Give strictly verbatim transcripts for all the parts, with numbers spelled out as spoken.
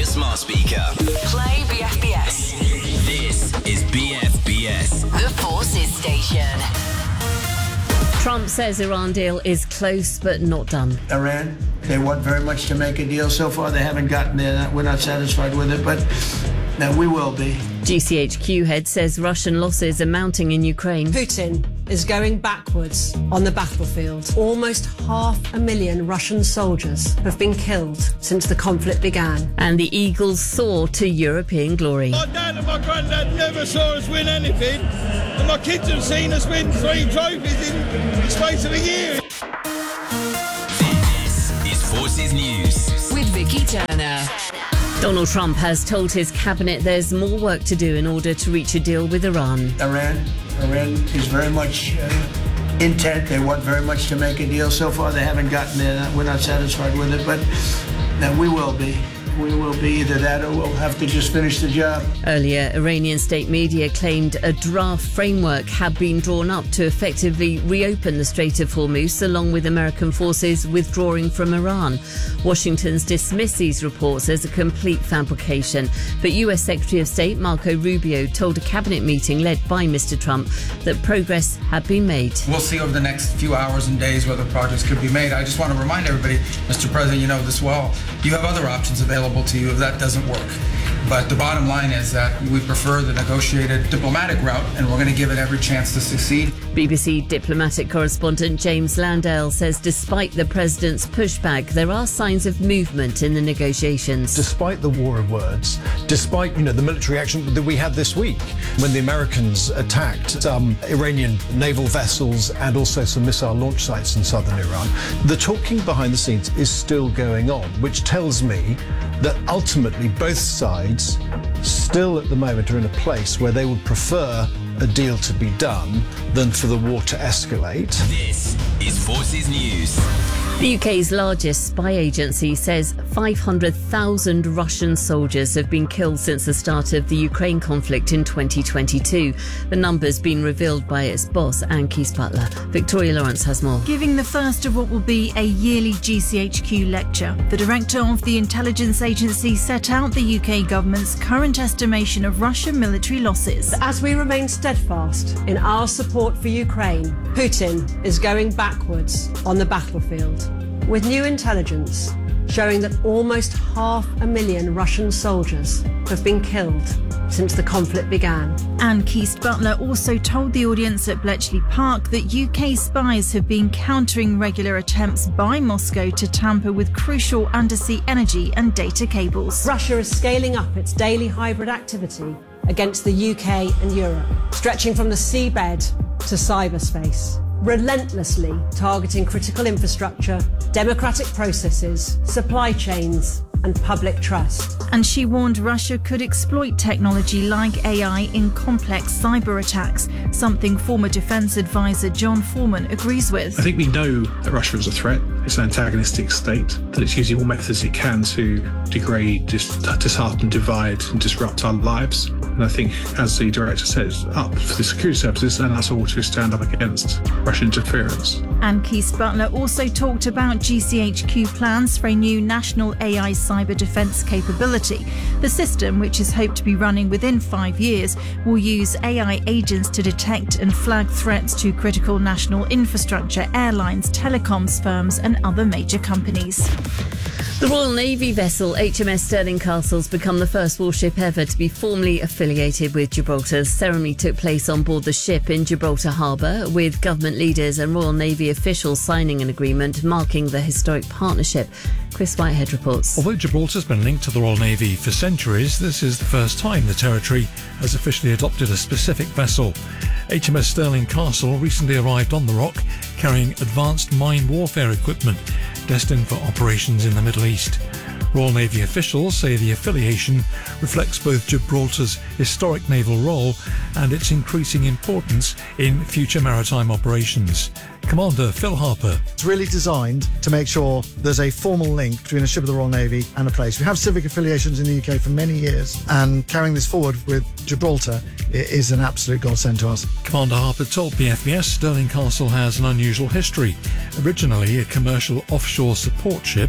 your smart speaker. Play B F B S. This is B F B S. The Forces Station. Trump says Iran deal is close but not done. Iran, they want very much to make a deal. So far, they haven't gotten there. We're not satisfied with it, but no, we will be. G C H Q head says Russian losses are mounting in Ukraine. Putin is going backwards on the battlefield. Almost half a million Russian soldiers have been killed since the conflict began. And the Eagles soar to European glory. My dad and my granddad never saw us win anything, and my kids have seen us win three trophies in the space of a year. This is Forces News with Vicky Turner. Donald Trump has told his cabinet there's more work to do in order to reach a deal with Iran. Iran, Iran is very much uh, intent. They want very much to make a deal. So far, they haven't gotten there. We're not satisfied with it, but no, we will be. We will be either that or we'll have to just finish the job. Earlier, Iranian state media claimed a draft framework had been drawn up to effectively reopen the Strait of Hormuz, along with American forces withdrawing from Iran. Washington's dismissed these reports as a complete fabrication. But U S Secretary of State Marco Rubio told a cabinet meeting led by Mister Trump that progress had been made. We'll see over the next few hours and days whether progress could be made. I just want to remind everybody, Mister President, you know this well, you have other options available to you if that doesn't work. But the bottom line is that we prefer the negotiated diplomatic route, and we're going to give it every chance to succeed. B B C diplomatic correspondent James Landale says despite the president's pushback, there are signs of movement in the negotiations. Despite the war of words, despite, you know, the military action that we had this week when the Americans attacked some Iranian naval vessels and also some missile launch sites in southern Iran, the talking behind the scenes is still going on, which tells me that ultimately both sides still at the moment are in a place where they would prefer a deal to be done than for the war to escalate. This is Forces News. The U K's largest spy agency says five hundred thousand Russian soldiers have been killed since the start of the Ukraine conflict in twenty twenty-two. The number's been revealed by its boss, Anne Keith-Butler. Victoria Lawrence has more. Giving the first of what will be a yearly G C H Q lecture, the director of the intelligence agency set out the U K government's current estimation of Russian military losses. As we remain steadfast in our support for Ukraine, Putin is going backwards on the battlefield, with new intelligence showing that almost half a million Russian soldiers have been killed since the conflict began. Anne Keith-Butler also told the audience at Bletchley Park that U K spies have been countering regular attempts by Moscow to tamper with crucial undersea energy and data cables. Russia is scaling up its daily hybrid activity against the U K and Europe, stretching from the seabed to cyberspace, relentlessly targeting critical infrastructure, democratic processes, supply chains, and public trust. And she warned Russia could exploit technology like A I in complex cyber attacks, something former defence advisor John Foreman agrees with. I think we know that Russia is a threat. It's an antagonistic state, that it's using all methods it can to degrade, dis- dishearten, divide and disrupt our lives. And I think, as the director says, it's up for the security services and us all to stand up against Russian interference. And Keith-Butler also talked about G C H Q plans for a new national A I cyber defence capability. The system, which is hoped to be running within five years, will use A I agents to detect and flag threats to critical national infrastructure, airlines, telecoms firms and other major companies. The Royal Navy vessel H M S Stirling Castle's become the first warship ever to be formally affiliated with Gibraltar. The ceremony took place on board the ship in Gibraltar Harbour, with government leaders and Royal Navy officials signing an agreement marking the historic partnership. Chris Whitehead reports. Although Gibraltar's been linked to the Royal Navy for centuries, this is the first time the territory has officially adopted a specific vessel. H M S Stirling Castle recently arrived on the Rock, carrying advanced mine warfare equipment destined for operations in the Middle East. Royal Navy officials say the affiliation reflects both Gibraltar's historic naval role and its increasing importance in future maritime operations. Commander Phil Harper. It's really designed to make sure there's a formal link between a ship of the Royal Navy and a place. We have civic affiliations in the U K for many years, and carrying this forward with Gibraltar is an absolute godsend to us. Commander Harper told B F B S Stirling Castle has an unusual history. Originally a commercial offshore support ship,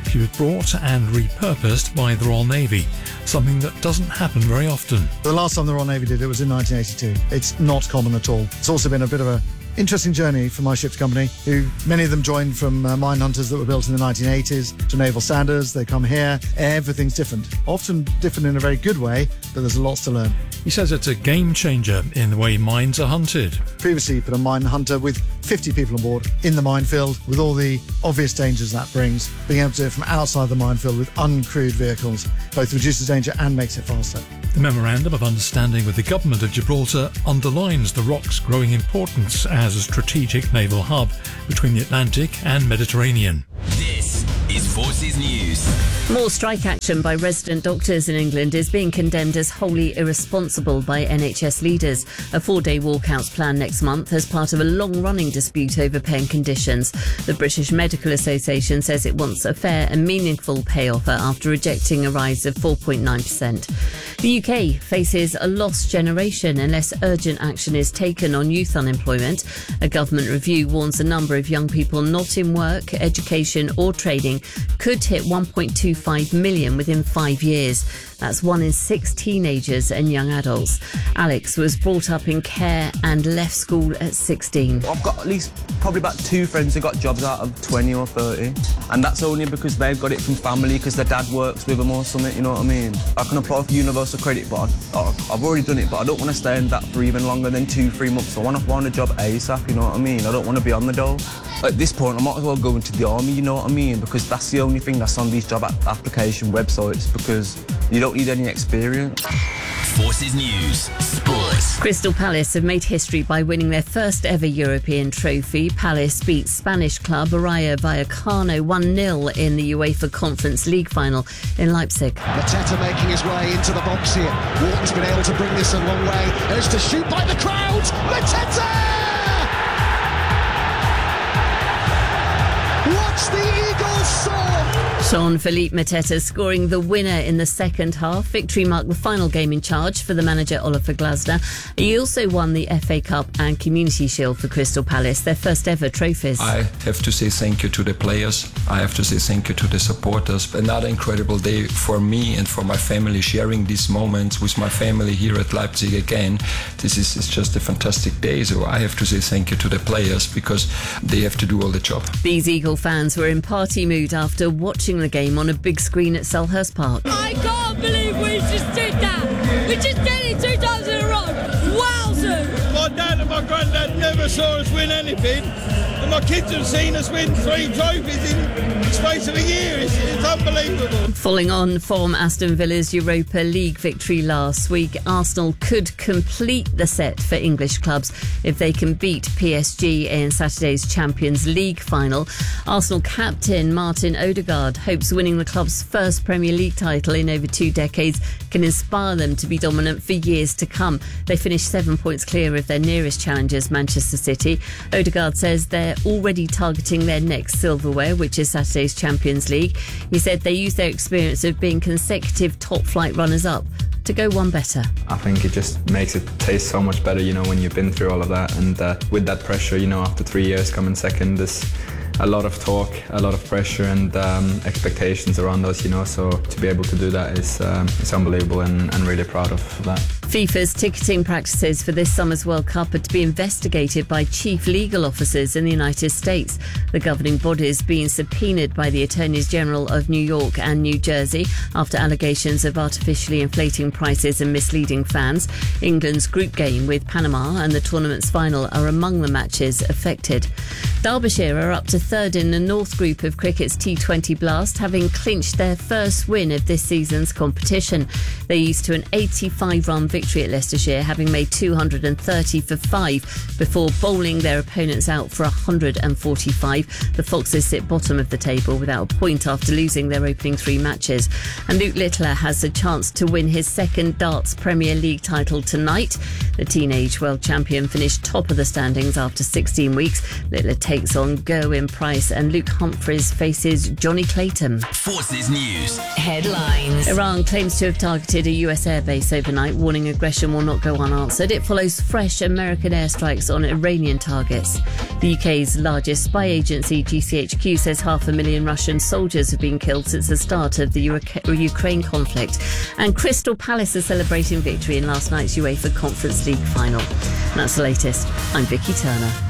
She was brought and repurposed by the Royal Navy, something that doesn't happen very often. The last time the Royal Navy did it was in nineteen eighty-two. It's not common at all. It's also been a bit of a interesting journey for my ship's company, who many of them joined from uh, mine hunters that were built in the nineteen eighties to naval standards. They come here, everything's different. Often different in a very good way, but there's lots to learn. He says it's a game changer in the way mines are hunted. Previously, you put a mine hunter with fifty people on board in the minefield with all the obvious dangers that brings. Being able to do it from outside the minefield with uncrewed vehicles both reduces danger and makes it faster. The Memorandum of Understanding with the Government of Gibraltar underlines the Rock's growing importance as a strategic naval hub between the Atlantic and Mediterranean. This is Forces News. More strike action by resident doctors in England is being condemned as wholly irresponsible by N H S leaders. A four-day walkouts planned next month as part of a long-running dispute over pay and conditions. The British Medical Association says it wants a fair and meaningful pay offer after rejecting a rise of four point nine percent. The U K faces a lost generation unless urgent action is taken on youth unemployment. A government review warns the number of young people not in work, education or trading could hit one point two five million within five years. That's one in six teenagers and young adults. Alex was brought up in care and left school at sixteen. I've got at least probably about two friends who got jobs out of twenty or thirty, and that's only because they've got it from family, because their dad works with them or something, you know what I mean? I can apply for universal credit, but I, I've already done it, but I don't want to stay in that for even longer than two, three months. I want to find a job ASAP, you know what I mean? I don't want to be on the dole. At this point, I might as well go into the army, you know what I mean? Because that's the only thing that's on these job application websites, because you don't need any experience. Forces News Sports. Crystal Palace have made history by winning their first ever European trophy. Palace beat Spanish club Rayo Vallecano one nil in the UEFA Conference League final in Leipzig. Mateta making his way into the box here. Wharton's been able to bring this a long way. There's to shoot by the crowd. Mateta! Watch the Eagles soar! Jean-Philippe Mateta scoring the winner in the second half. Victory marked the final game in charge for the manager Oliver Glasner. He also won the F A Cup and Community Shield for Crystal Palace, their first ever trophies. I have to say thank you to the players. I have to say thank you to the supporters. Another incredible day for me and for my family, sharing these moments with my family here at Leipzig again. This is, is just a fantastic day. So I have to say thank you to the players, because they have to do all the job. These Eagle fans were in party mood after watching the game on a big screen at Selhurst Park. I can't believe we just did that. We just did it two times in a row. Wowzers! My dad and my granddad never saw us win anything, and my kids have seen us win three trophies in the space of a year. It's, it's unbelievable. Following on from Aston Villa's Europa League victory last week, Arsenal could complete the set for English clubs if they can beat P S G in Saturday's Champions League final. Arsenal captain Martin Odegaard hopes winning the club's first Premier League title in over two decades can inspire them to be dominant for years to come. They finished seven points clear of their nearest challengers, Manchester City. Odegaard says they're already targeting their next silverware, which is Saturday's Champions League. He said they use their experience of being consecutive top-flight runners-up to go one better. I think it just makes it taste so much better, you know, when you've been through all of that. And uh, with that pressure, you know, after three years coming second, there's a lot of talk, a lot of pressure and um, expectations around us, you know, so to be able to do that is um, it's unbelievable and, and really proud of that. FIFA's ticketing practices for this summer's World Cup are to be investigated by chief legal officers in the United States. The governing body is being subpoenaed by the Attorneys General of New York and New Jersey after allegations of artificially inflating prices and misleading fans. England's group game with Panama and the tournament's final are among the matches affected. Derbyshire are up to third in the North Group of cricket's T twenty Blast, having clinched their first win of this season's competition. They eased to an eighty-five run victory at Leicestershire, having made two hundred thirty for five before bowling their opponents out for one hundred forty-five. The Foxes sit bottom of the table without a point after losing their opening three matches. And Luke Littler has a chance to win his second darts Premier League title tonight. The teenage world champion finished top of the standings after sixteen weeks. Littler takes on Gerwyn Price and Luke Humphries faces Johnny Clayton. Forces News Headlines. Iran claims to have targeted a U S airbase overnight, warning ongoing aggression will not go unanswered. It follows fresh American airstrikes on Iranian targets. The U K's largest spy agency, G C H Q, says half a million Russian soldiers have been killed since the start of the Ukraine conflict. And Crystal Palace are celebrating victory in last night's UEFA Conference League final. And that's the latest. I'm Vicky Turner.